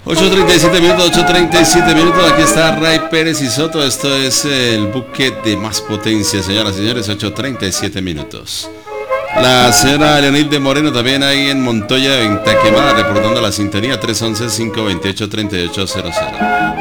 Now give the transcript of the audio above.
8:37 minutos, 8:37 minutos. Aquí está Ray Pérez y Soto. Esto es el buque de más potencia, señoras y señores. 8:37 minutos. La señora Leonilde Moreno también ahí en Montoya, en Taquemada, reportando la sintonía 311-528-3800.